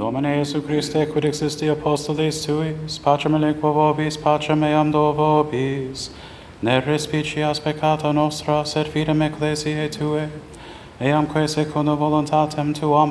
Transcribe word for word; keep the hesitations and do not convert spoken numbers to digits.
Domine Iesu Christe, quid existi apostolis tuis, pacem aliquo vobis, pacem eam do vobis, ne respicias peccata nostra, sed fidem ecclesiae Tuae, eamque secundo voluntatem Tuam